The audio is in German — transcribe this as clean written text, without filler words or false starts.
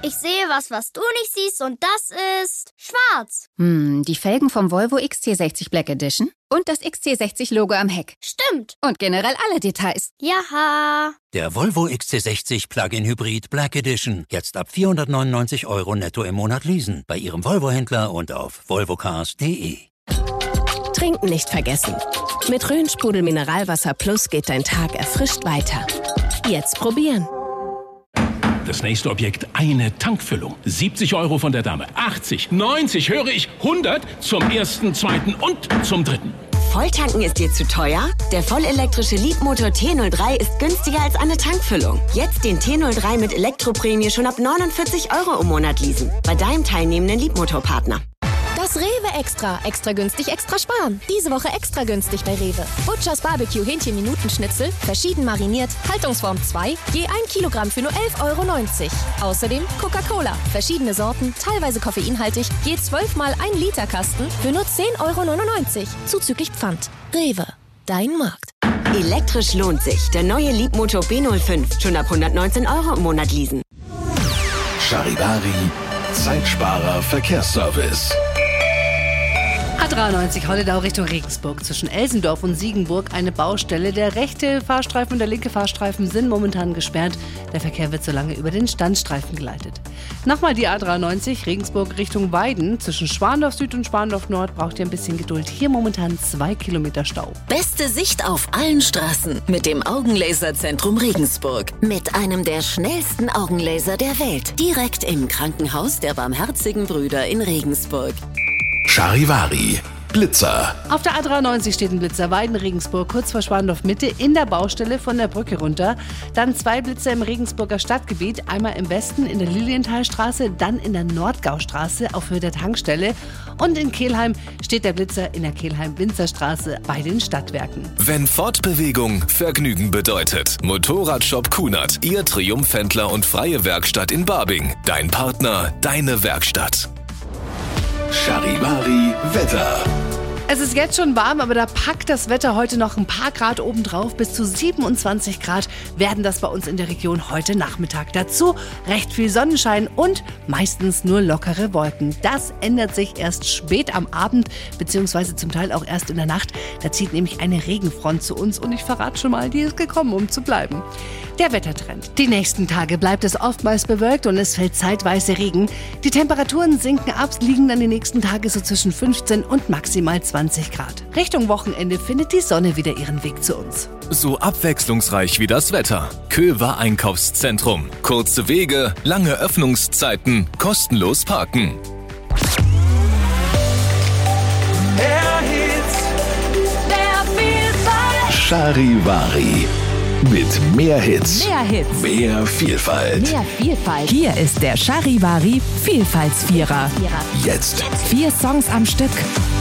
Ich sehe was du nicht siehst und das ist schwarz. Die Felgen vom Volvo XC60 Black Edition und das XC60-Logo am Heck. Stimmt. Und generell alle Details. Jaha. Der Volvo XC60 Plug-in Hybrid Black Edition. Jetzt ab 499 € netto im Monat leasen. Bei Ihrem Volvo-Händler und auf volvocars.de. Trinken nicht vergessen. Mit Rhön-Sprudel Mineralwasser Plus geht dein Tag erfrischt weiter. Jetzt probieren. Das nächste Objekt, eine Tankfüllung. 70 € von der Dame, 80, 90, höre ich, 100 zum ersten, zweiten und zum dritten. Volltanken ist dir zu teuer? Der vollelektrische Leapmotor T03 ist günstiger als eine Tankfüllung. Jetzt den T03 mit Elektroprämie schon ab 49 € im Monat leasen. Bei deinem teilnehmenden Leapmotor-Partner. Das Rewe Extra. Extra günstig, extra sparen. Diese Woche extra günstig bei Rewe. Butchers Barbecue Hähnchen-Minutenschnitzel, verschieden mariniert, Haltungsform 2, je 1 Kilogramm für nur 11,90 €. Außerdem Coca-Cola, verschiedene Sorten, teilweise koffeinhaltig, je 12 mal 1 Liter Kasten für nur 10,99 €. Zuzüglich Pfand. Rewe, dein Markt. Elektrisch lohnt sich. Der neue Leapmotor B05. Schon ab 119 € im Monat leasen. Charivari, Zeitsparer Verkehrsservice. A93 Holledau Richtung Regensburg. Zwischen Elsendorf und Siegenburg eine Baustelle. Der rechte Fahrstreifen und der linke Fahrstreifen sind momentan gesperrt. Der Verkehr wird so lange über den Standstreifen geleitet. Nochmal die A93 Regensburg Richtung Weiden. Zwischen Schwandorf Süd und Schwandorf Nord braucht ihr ein bisschen Geduld. Hier momentan 2 Kilometer Stau. Beste Sicht auf allen Straßen mit dem Augenlaserzentrum Regensburg. Mit einem der schnellsten Augenlaser der Welt. Direkt im Krankenhaus der Barmherzigen Brüder in Regensburg. Charivari, Blitzer. Auf der A93 steht ein Blitzer Weiden-Regensburg, kurz vor Schwandorf Mitte, in der Baustelle von der Brücke runter. Dann 2 Blitzer im Regensburger Stadtgebiet, einmal im Westen in der Lilienthalstraße, dann in der Nordgaustraße auf Höhe der Tankstelle. Und in Kelheim steht der Blitzer in der Kelheim-Winzerstraße bei den Stadtwerken. Wenn Fortbewegung Vergnügen bedeutet. Motorradshop Kunert, Ihr Triumphhändler und freie Werkstatt in Barbing. Dein Partner, deine Werkstatt. Charivari Wetter. Es ist jetzt schon warm, aber da packt das Wetter heute noch ein paar Grad obendrauf. Bis zu 27 Grad werden das bei uns in der Region heute Nachmittag. Dazu recht viel Sonnenschein und meistens nur lockere Wolken. Das ändert sich erst spät am Abend, beziehungsweise zum Teil auch erst in der Nacht. Da zieht nämlich eine Regenfront zu uns und ich verrate schon mal, die ist gekommen, um zu bleiben. Der Wettertrend. Die nächsten Tage bleibt es oftmals bewölkt und es fällt zeitweise Regen. Die Temperaturen sinken ab, liegen dann die nächsten Tage so zwischen 15 und maximal 20 Grad. Richtung Wochenende findet die Sonne wieder ihren Weg zu uns. So abwechslungsreich wie das Wetter. Köver Einkaufszentrum. Kurze Wege, lange Öffnungszeiten, kostenlos parken. Mehr Hits, mehr Vielfalt. Charivari. Mit mehr Hits. Mehr Hits. Mehr Vielfalt. Mehr Vielfalt. Hier ist der Charivari Vielfaltsvierer. Jetzt. 4 Songs am Stück.